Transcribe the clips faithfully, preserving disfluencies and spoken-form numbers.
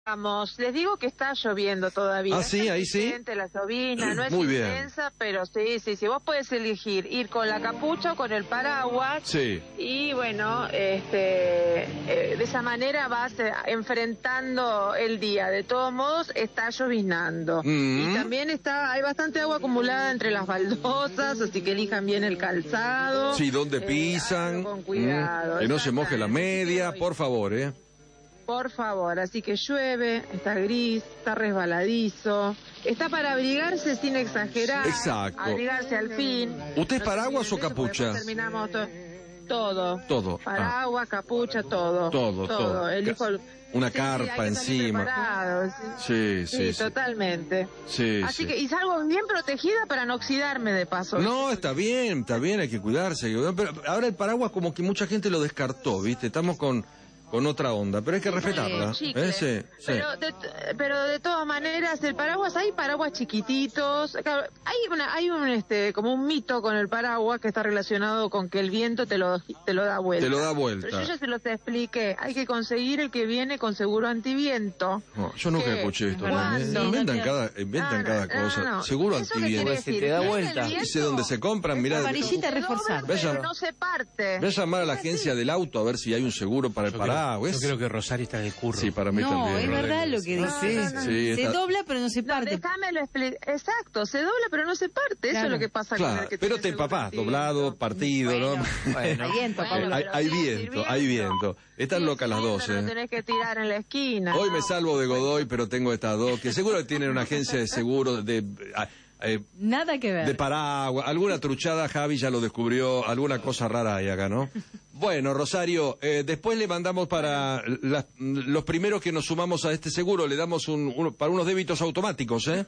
Vamos, les digo que está lloviendo todavía. Ah, sí, ahí sí. La llovina, no es Muy bien. intensa, pero sí, sí, sí. Vos podés elegir ir con la capucha o con el paraguas. Sí. Y bueno, este, eh, de esa manera vas eh, enfrentando el día. De todos modos, está llovinando. Mm. Y también está, hay bastante agua acumulada entre las baldosas, así que elijan bien el calzado. Sí, donde Eh, pisan. háganlo con cuidado. Mm. Que no se moje la media, por favor, ¿eh? Por favor, así que llueve, está gris, está resbaladizo, está para abrigarse sin exagerar. Exacto. Abrigarse al fin. ¿Usted es No paraguas se o olviden de eso, capucha? porque terminamos to todo. Todo. Paraguas, ah. capucha, todo. Todo, todo. Todo. Elijo el... Una sí, carpa sí, hay que encima. Preparados, sí, sí, sí, sí, sí. Totalmente. Sí, Así sí. que, y salgo bien protegida para no oxidarme de paso. No, está bien, está bien, hay que cuidarse. Pero ahora el paraguas como que mucha gente lo descartó, ¿viste? Estamos con... con otra onda, pero hay que respetarla. Chicle. ¿Eh? Sí, sí. Pero, de, pero de todas maneras, el paraguas, hay paraguas chiquititos. Claro, hay una, hay un este, como un mito con el paraguas que está relacionado con que el viento te lo, te lo da vuelta. Te lo da vuelta. Pero yo ya se los expliqué. Hay que conseguir el que viene con seguro antiviento. No, yo nunca escuché esto. ¿Cuándo? Inventan cada, inventan Ah, cada no, cosa. no, no. Seguro ¿Eso qué antiviento. quiere Si decir? te da Viene vuelta. el viento, Dice dónde se compran, mirá. Amarillita se reforzada. dobla, Vaya- pero no se parte. Voy a llamar a la agencia del auto a ver si hay un seguro para el Yo creo, paraguas. yo creo que Rosario está de curro. Sí, para mí No, también. es verdad lo que No, dice. no, no. Sí, Se está- dobla pero no se No, parte. déjamelo explicar. Exacto, se dobla pero no se parte. Eso Claro. es lo que pasa con Claro, el que pero tiene te seguro empapás, antiviento. doblado, partido, Bueno, ¿no? bueno, hay viento, Bueno, Pablo. hay, pero hay sí, viento, hay viento. Están Sí, locas las sí, dos, pero ¿eh? No tenés que tirar en la esquina. Hoy no. me salvo de Godoy, pero tengo estas dos, que seguro que tienen una agencia de seguro de... eh, Nada que ver. de paraguas, alguna truchada, Javi ya lo descubrió, alguna cosa rara hay acá, ¿no? Bueno, Rosario, eh, después le mandamos para las- los primeros que nos sumamos a este seguro, le damos un, uno- para unos débitos automáticos, ¿eh?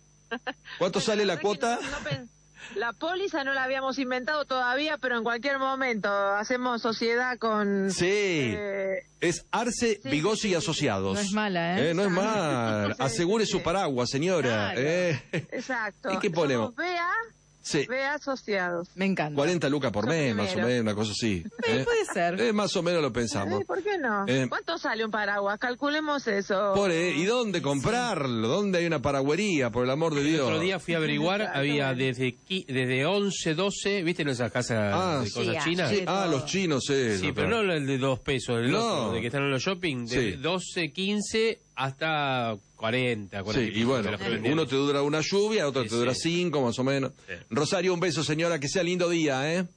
¿Cuánto Bueno, sale la verdad cuota? que no- no pen- la póliza no la habíamos inventado todavía, pero en cualquier momento hacemos sociedad con... Sí, eh, es Arce, sí, Bigosi sí, y sí. Asociados. No es mala, ¿eh? No es mal, Sí, asegure sí, su sí. paraguas, señora. Claro. Eh. exacto. ¿Y qué ponemos? Somos B A, Sí, B A asociados. Me encanta. cuarenta lucas por Son mes, más o primeros. menos, una cosa así. Eh, ¿eh? puede ser. Eh, más o menos lo pensamos. Eh, ¿Por qué no? Eh, ¿Cuánto sale un paraguas? Calculemos eso. Por, eh, ¿Y dónde comprarlo? ¿Dónde hay una paragüería, por el amor de El Dios? otro día fui a averiguar, Exacto, había bueno. desde qui- desde once, doce, ¿viste en esas casas Ah, de cosas sí, chinas? sí. Sí, Ah, los chinos, eh. pero no el de dos pesos, el No. otro, de que están en los shopping, de Sí. doce, quince hasta cuarenta, cuarenta. Sí, y bueno, uno te dura una lluvia, otro Sí, te dura sí. cinco, más o menos. Sí. Rosario, un beso, señora, que sea lindo día, ¿eh?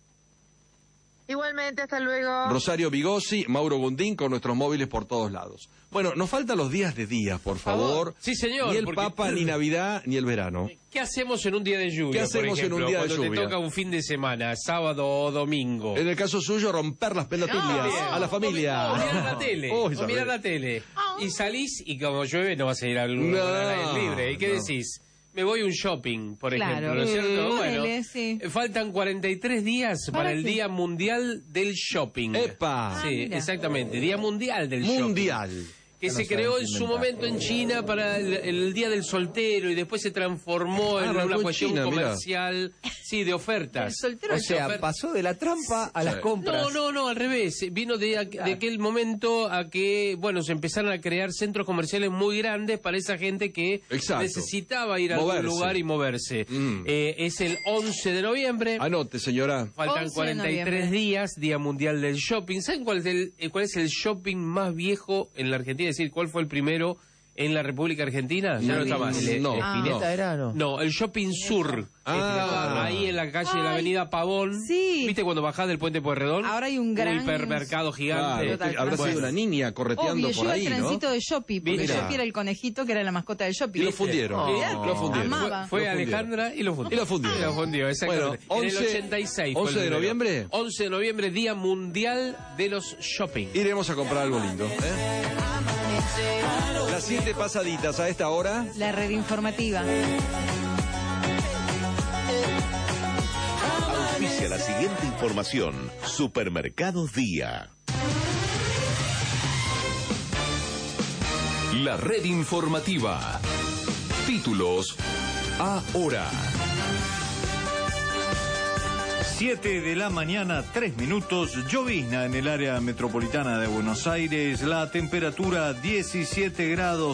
Igualmente, hasta luego. Rosario Bigosi, Mauro Gundín, con nuestros móviles por todos lados. Bueno, nos faltan los días de días, por favor. Sí, señor, Ni el porque- Papa, ni Navidad, ni el verano. ¿Qué hacemos en un día de lluvia, ¿Qué hacemos por en un ejemplo, día de cuando lluvia? te toca un fin de semana, sábado o domingo? En el caso suyo, romper las pelotillas No, a la familia. O, mirar la tele. Oh, o esa mirar vez. la tele. Y salís y como llueve no vas a ir al No, al aire libre. ¿Y qué no. decís? Me voy a un shopping, por Claro. ejemplo, ¿no es cierto? Mm, Bueno, ponele, sí. eh, faltan cuarenta y tres días para, ¿Para el qué? Día Mundial del Shopping. ¡Epa! Sí, Ah, mira. exactamente. Día Mundial del Mundial. Shopping. Que se creó en su momento en China para el, el Día del Soltero y después se transformó Ah, en arrancó una en cuestión China, mirá. comercial, sí, de ofertas. El soltero O De sea, ofertas. pasó de la trampa a las Sí. compras. No, no, no, al revés. Vino de, aqu- de aquel momento a que, bueno, se empezaron a crear centros comerciales muy grandes para esa gente que Exacto. necesitaba ir a Moverse. algún lugar y moverse. Mm. Eh, es el once de noviembre. Anote, señora. Faltan once de cuarenta y tres noviembre. días, Día Mundial del Shopping. ¿Saben cuál es, el, eh, cuál es el shopping más viejo en la Argentina? Es decir, ¿cuál fue el primero en la República Argentina? Ya no está más. El- No, el Ah. Spinetta no. era, ¿no? No, el Shopping Sur. Ah. Estaba ahí en la calle de la Ay, Avenida Pavón. sí. ¿Viste cuando bajás del puente Pueyrredón? Ahora hay un gran- hipermercado gigante. Claro, Total, habrá bueno. sido una niña correteando Obvio, por yo ahí, el ¿no? trencito de Shopping, porque Mira. Shopping era el conejito que era la mascota del Shopping. Y lo fundieron. Oh. Lo fundieron. Amaba. Fue Lo fundieron. Alejandra y lo fundió. Y lo fundió. Y lo fundió, exactamente. Bueno, en el once ochenta y seis. fue el once de primero. noviembre. once de noviembre, Día Mundial de los Shopping. Iremos a comprar algo lindo. ¿eh? Las siete pasaditas a esta hora. La red informativa. Auspicia la siguiente información. Supermercados Día. La red informativa. Títulos ahora. siete de la mañana, tres minutos, llovizna en el área metropolitana de Buenos Aires, la temperatura diecisiete grados.